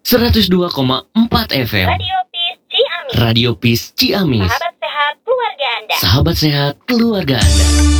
102,4 FM. Radio Peace Ciamis. Radio Peace Ciamis. Sahabat sehat keluarga Anda. Sahabat sehat keluarga Anda.